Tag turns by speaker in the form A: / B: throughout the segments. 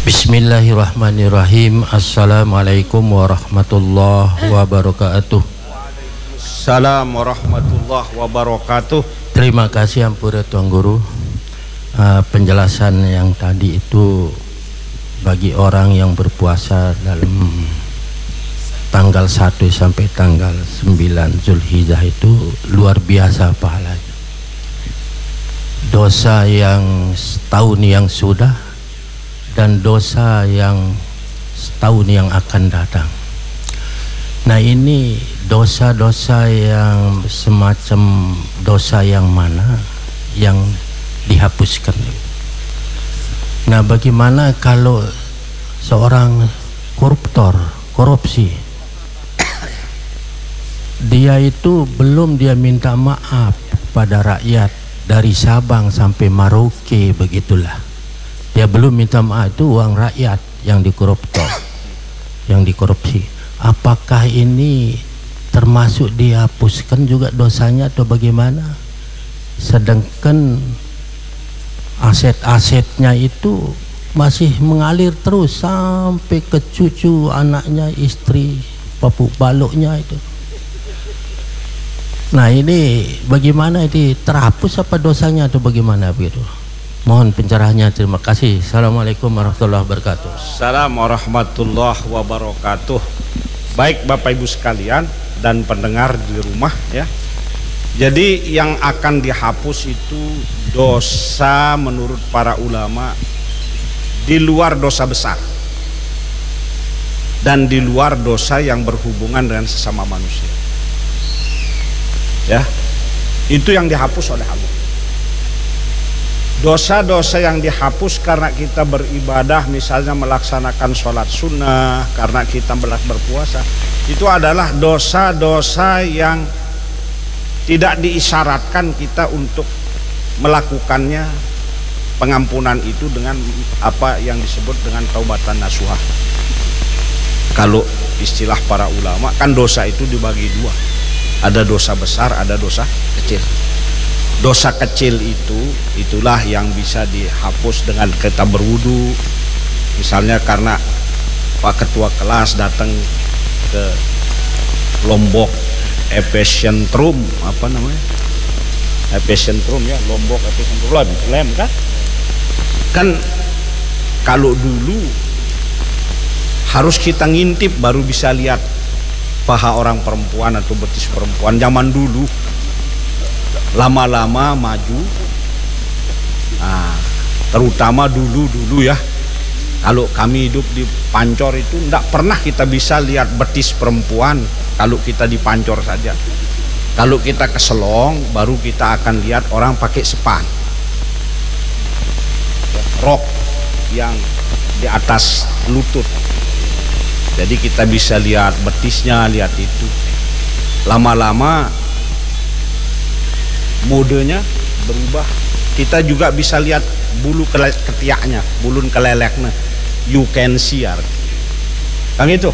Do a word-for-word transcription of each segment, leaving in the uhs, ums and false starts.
A: Bismillahirrahmanirrahim. Assalamualaikum warahmatullahi wabarakatuh.
B: Assalamualaikum warahmatullahi wabarakatuh.
A: Terima kasih Ampura Tuan Guru. Uh, penjelasan yang tadi itu bagi orang yang berpuasa dalam tanggal satu sampai tanggal sembilan Zulhijjah itu luar biasa pahalanya. Dosa yang setahun yang sudah dan dosa yang setahun yang akan datang. Nah, ini dosa-dosa yang semacam dosa yang mana yang dihapuskan. Nah, bagaimana kalau seorang koruptor, korupsi, dia itu belum dia minta maaf pada rakyat dari Sabang sampai Merauke, begitulah. Dia belum minta maaf, itu uang rakyat yang dikoruptor, yang dikorupsi. Apakah ini termasuk dihapuskan juga dosanya atau bagaimana? Sedangkan aset-asetnya itu masih mengalir terus sampai ke cucu anaknya, istri, papuk baloknya itu. Nah, ini bagaimana, ini terhapus apa dosanya atau bagaimana begitu? Mohon pencerahannya, terima kasih. Assalamualaikum warahmatullahi wabarakatuh.
B: Assalamualaikum warahmatullahi wabarakatuh. Baik Bapak Ibu sekalian dan pendengar di rumah ya. Jadi yang akan dihapus itu dosa menurut para ulama di luar dosa besar dan di luar dosa yang berhubungan dengan sesama manusia. Ya, itu yang dihapus oleh Allah. Dosa-dosa yang dihapus karena kita beribadah, misalnya melaksanakan sholat sunnah, karena kita berpuasa, itu adalah dosa-dosa yang tidak diisyaratkan kita untuk melakukannya, pengampunan itu dengan apa yang disebut dengan taubatan nasuha. Kalau istilah para ulama kan dosa itu dibagi dua, ada dosa besar, ada dosa kecil. Dosa kecil itu itulah yang bisa dihapus dengan kita berwudu, misalnya karena Pak Ketua kelas datang ke Lombok epicentrum, apa namanya, epicentrum ya, Lombok epicentrum lem kan kan kalau dulu harus kita ngintip baru bisa lihat paha orang perempuan atau betis perempuan. Zaman dulu lama-lama maju, nah, terutama dulu-dulu ya, kalau kami hidup di Pancor itu tidak pernah kita bisa lihat betis perempuan kalau kita di Pancor saja. Kalau kita ke Selong baru kita akan lihat orang pakai sepan, rok yang di atas lutut, jadi kita bisa lihat betisnya, lihat itu. Lama-lama modenya berubah, kita juga bisa lihat bulu ketiaknya, bulun keleleknya, you can see ya, kan itu.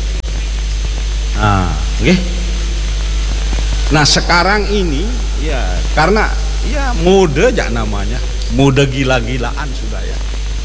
B: Nah, oke. Okay. Nah sekarang ini ya karena ya mode aja namanya, mode gila-gilaan sudah ya,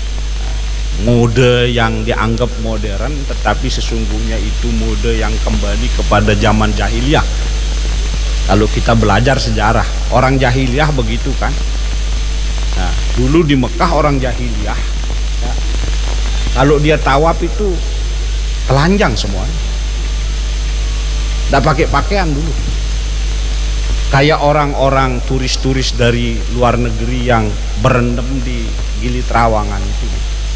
B: mode yang dianggap modern, tetapi sesungguhnya itu mode yang kembali kepada zaman jahiliyah. Kalau kita belajar sejarah, orang jahiliyah begitu kan. Nah, dulu di Mekah orang jahiliyah ya, kalau dia tawaf itu telanjang semuanya, tidak pakai pakaian dulu. Kayak orang-orang turis-turis dari luar negeri yang berendam di Gili Trawangan itu,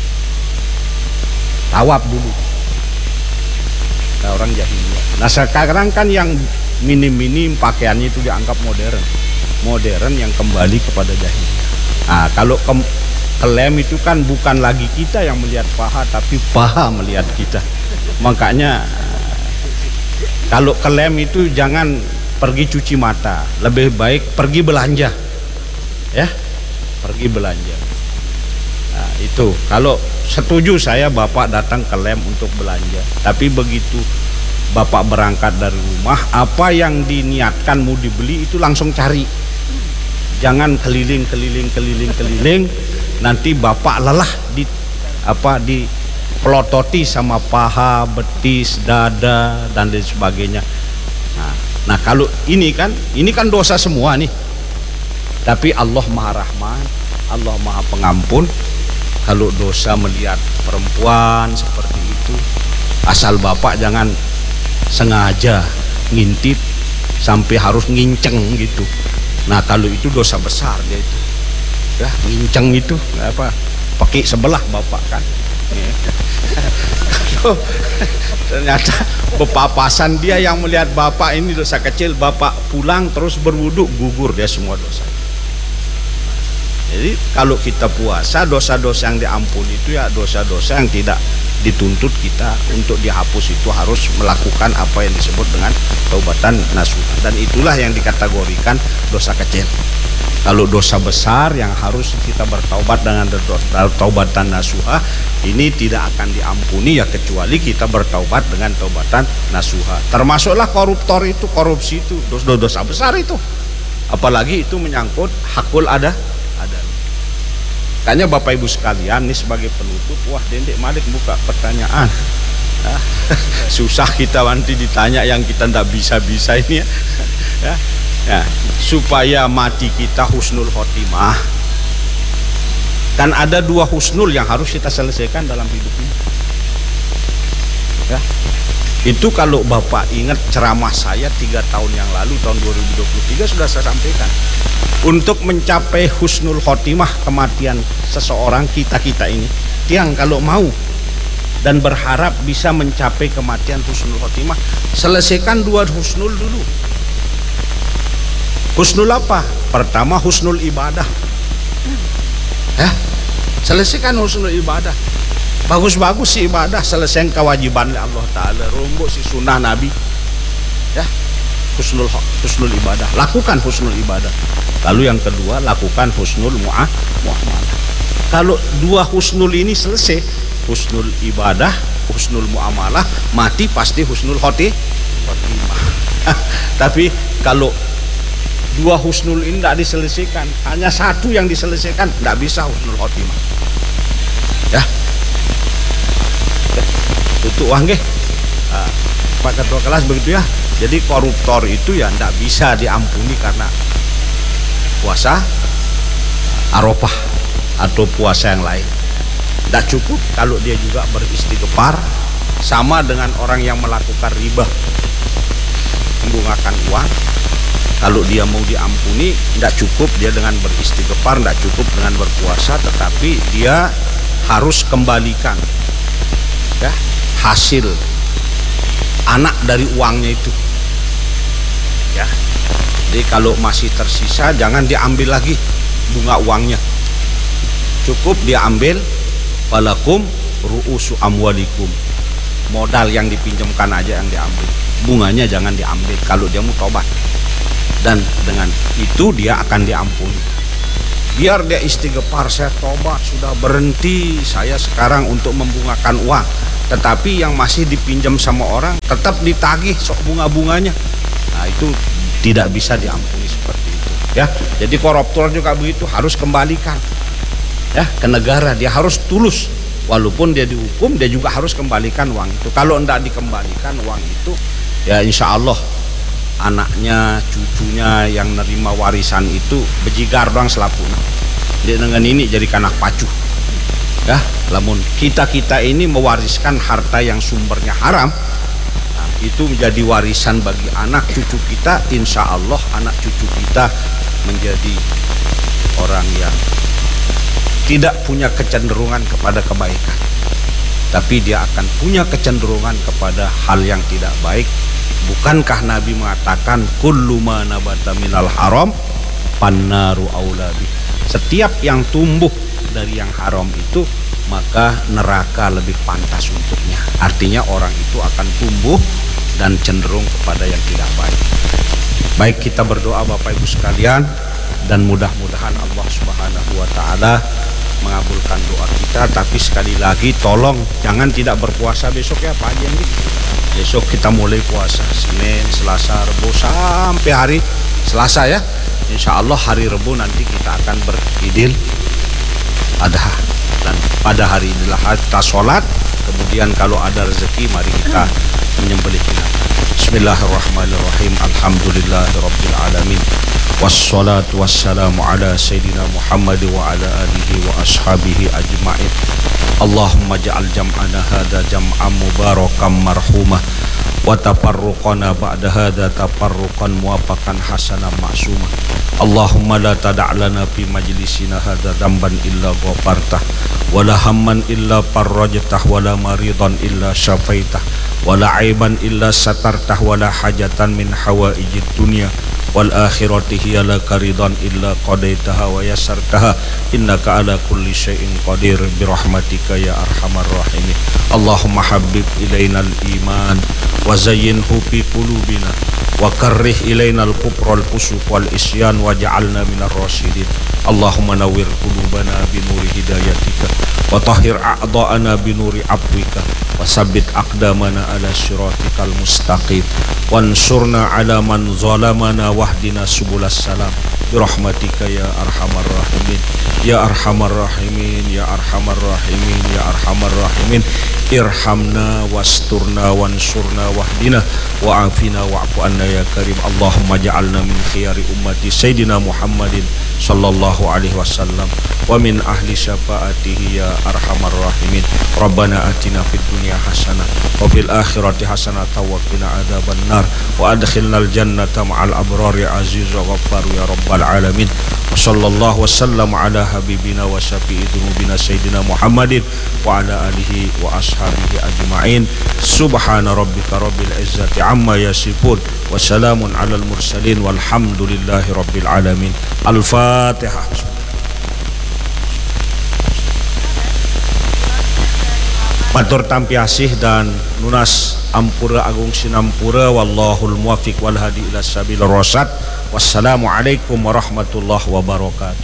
B: tawaf dulu. Nah, orang jahiliyah. Nah sekarang kan yang minim-minim pakaiannya itu dianggap modern, modern yang kembali kepada jahiliyah. Nah kalau ke kelem itu kan bukan lagi kita yang melihat paha, tapi paha melihat kita. Makanya kalau kelem itu jangan pergi cuci mata, lebih baik pergi belanja, ya, pergi belanja. Nah itu kalau setuju saya Bapak datang ke lem untuk belanja, tapi begitu Bapak berangkat dari rumah, apa yang diniatkan mau dibeli itu langsung cari, jangan keliling keliling keliling keliling, nanti Bapak lelah di apa dipelototi sama paha, betis, dada dan lain sebagainya. Nah, nah kalau ini kan ini kan dosa semua nih. Tapi Allah Maha Rahman, Allah Maha Pengampun. Kalau dosa melihat perempuan seperti itu, asal bapak jangan sengaja ngintip sampai harus nginceng gitu. Nah kalau itu dosa besar dia itu, ya nginceng itu apa pakai sebelah bapak kan. Kalau ternyata bepapasan dia yang melihat bapak ini dosa kecil, bapak pulang terus berwudu, gugur dia semua dosa. Jadi kalau kita puasa, dosa-dosa yang diampuni itu ya dosa-dosa yang tidak dituntut kita untuk dihapus, itu harus melakukan apa yang disebut dengan taubatan nasuha, dan itulah yang dikategorikan dosa kecil. Kalau dosa besar yang harus kita bertaubat dengan taubatan nasuha, ini tidak akan diampuni ya kecuali kita bertaubat dengan taubatan nasuha. Termasuklah koruptor itu, korupsi itu dosa-dosa besar itu, apalagi itu menyangkut hakul ada ada. Kayaknya Bapak Ibu sekalian, ini sebagai penutup, wah Dendek Malik buka pertanyaan. Nah, susah kita nanti ditanya yang kita ndak bisa-bisa ini ya. Ya, ya. Supaya mati kita husnul khotimah. Kan ada dua husnul yang harus kita selesaikan dalam hidup ini. Ya. Itu kalau Bapak ingat ceramah saya tiga tahun yang lalu, tahun dua ribu dua puluh tiga sudah saya sampaikan. Untuk mencapai husnul khotimah, kematian seseorang, kita-kita ini, yang kalau mau dan berharap bisa mencapai kematian husnul khotimah, selesaikan dua husnul dulu. Husnul apa? Pertama husnul ibadah. Ya, selesaikan husnul ibadah. Bagus-bagus si ibadah, selesaikan kewajiban Allah Ta'ala, rombok si sunnah Nabi. Ya, husnul husnul ibadah, lakukan husnul ibadah. Lalu yang kedua, lakukan husnul muamalah. Kalau dua husnul ini selesai, husnul ibadah, husnul muamalah, mati pasti husnul khotimah. Tapi kalau dua husnul ini tidak diselesaikan, hanya satu yang diselesaikan, tidak bisa husnul khotimah. Ya, tutup uang nggih. Pak Ketua Kelas begitu ya. Jadi koruptor itu ya tidak bisa diampuni karena puasa Arafah atau puasa yang lain. Tidak cukup kalau dia juga beristighfar, sama dengan orang yang melakukan riba, membungakan uang. Kalau dia mau diampuni, tidak cukup dia dengan beristighfar, tidak cukup dengan berpuasa, tetapi dia harus kembalikan ya hasil anak dari uangnya itu. Ya. Jadi kalau masih tersisa jangan diambil lagi bunga uangnya. Cukup dia ambil walakum ru'usu amwalikum. Modal yang dipinjamkan aja yang diambil. Bunganya jangan diambil kalau dia mau tobat. Dan dengan itu dia akan diampuni. Biar dia istighfar, saya tobat, sudah berhenti saya sekarang untuk membungakan uang. Tetapi yang masih dipinjam sama orang tetap ditagih sok bunga-bunganya. Nah, itu tidak bisa diampuni seperti itu ya. Jadi koruptor juga begitu, harus kembalikan ya ke negara, dia harus tulus, walaupun dia dihukum dia juga harus kembalikan uang itu. Kalau tidak dikembalikan uang itu ya insya Allah anaknya, cucunya yang nerima warisan itu bejigar doang selapuna. Dia dengan ini jadi kanak pacu ya. Namun kita-kita ini mewariskan harta yang sumbernya haram, itu menjadi warisan bagi anak cucu kita. Insya Allah anak cucu kita menjadi orang yang tidak punya kecenderungan kepada kebaikan, tapi dia akan punya kecenderungan kepada hal yang tidak baik. Bukankah Nabi mengatakan kullu ma nabata minal haram pannaru aulabi, setiap yang tumbuh dari yang haram itu maka neraka lebih pantas untuknya. Artinya orang itu akan tumbuh dan cenderung kepada yang tidak baik. Baik, kita berdoa Bapak Ibu sekalian, dan mudah-mudahan Allah Subhanahu wa taala mengabulkan doa kita. Tapi sekali lagi tolong jangan tidak berpuasa besok ya Pak Haji. Besok kita mulai puasa Senin, Selasa, Rabu sampai hari Selasa ya. Insya Allah hari Rabu nanti kita akan beridul adha, dan pada hari inilah kita sholat, kemudian kalau ada rezeki mari kita menyembelih binatang. Bismillahirrahmanirrahim. Alhamdulillahirabbil alamin. Wassalatu wassalamu ala sayyidina Muhammad wa ala alihi wa ashabihi ajma'in. Allahumma ja'al jam'ana hadza jam'an mubarakan marhumah wa tafarruqana ba'da hadza tafarruqan muwaffaqan hasanan ma'sumah. Allahumma la tada' lana fi majlisina hadza dhanban illa ghafartah wa la hamman illa farajtah wa la maridan illa syafaitah wa la aiban illa satartah wa la hajatan min hawaijid dunya wal akhirati hiya laka ridan illa qadaitaha wa yassartaha innaka ala kulli syai'in qadir bi rahmatika ya arhamar rahimin. Allahumma habbib ilainal iman wa zayyinhu fi qulubina wa karrih ilainal kufra wal fusuq wal isyan waj'alna minar rasyidin. Allahumma nawwir qulubana bi nuri hidayatika wa tahhir a'dha'ana bi nuri afwika wa sabbit aqdamana ala siratikal mustaqim wansurna ala man zalamana wahdina subulas salam birahmatika ya arhamar rahimin ya arhamar rahimin ya arhamar rahimin ya arhamar rahimin. Irhamna wasturna wansurna wahdina wa'afina wa'fu anna ya karim. Allahumma ja'alna min khiyari ummati sayyidina Muhammadin sallallahu alaihi wasallam wa min ahli syafaatihi ya arhamar rahimin. Rabbana atina fid dunya hasanah wa fil akhirati hasanah wa qina adzaban nar wa adkhilnal jannata ma'al abrar ya aziz wa ghaffar ya rabbal alamin. Wa sallallahu wasallam ala habibina wa syafi'i dzunubina sayyidina Muhammadin wa ala alihi wa ashabihi ajma'in. Subhana rabbika rabbil izzati amma yasifun wa salamun alal mursalin walhamdulillahi rabbil alamin. Al-Fatihah. Matur tampi asih dan nunas ampura agung sinampura wallahul muwaffiq wal hadi ila sabil rasyad. Wassalamualaikum warahmatullahi wabarakatuh.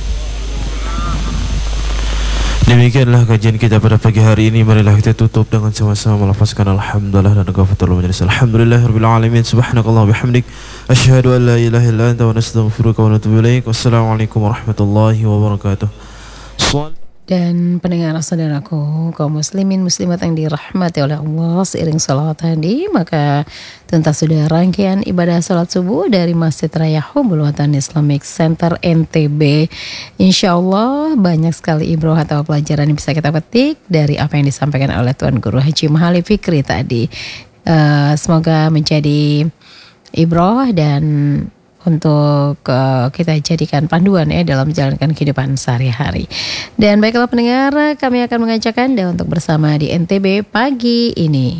C: Demikianlah kajian kita pada pagi hari ini. Marilah kita tutup dengan sama-sama melafazkan alhamdulillah dan ghafaratul majelis. Alhamdulillahirabbil alamin. Subhanakallah bihamdik asyhadu an la ilaha illa anta wa nastaghfiruka wa natubu ilaik. Wassalamualaikum warahmatullahi wabarakatuh.
D: Dan pendengar saudaraku kaum muslimin muslimat yang dirahmati oleh Allah, seiring salawat tadi maka tuntas sudah rangkaian ibadah salat subuh dari Masjid Raya Hubbul Watan Islamic Center N T B. Insyaallah banyak sekali ibroh atau pelajaran yang bisa kita petik dari apa yang disampaikan oleh Tuan Guru Haji Mahali Fikri tadi. Uh, semoga menjadi ibroh dan untuk uh, kita jadikan panduan ya dalam menjalankan kehidupan sehari-hari. Dan baiklah pendengar, kami akan mengajak Anda untuk bersama di N T B pagi ini.